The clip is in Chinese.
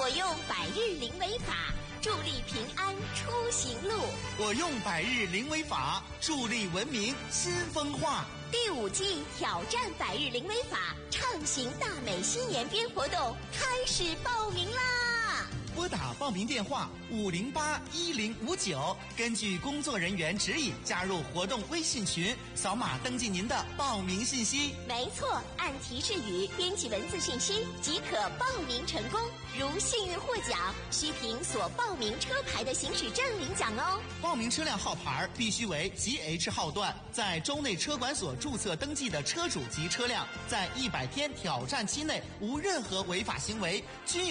我用百日零违法，助力平安出行路。 我用百日零违法，助力文明新风化。 第5季挑战百日零违法，畅行大美新延边活动开始报名啦！ 拨打报名电话5081059，根据工作人员指引加入活动微信群，扫码登记您的报名信息。 没错，按提示语编辑文字信息即可报名成功。如幸运获奖，需凭所报名车牌的行驶证领奖哦。 报名车辆号牌必须为 GH 号段，在州内车管所注册登记的车主及车辆，在100天挑战期内无任何违法行为，均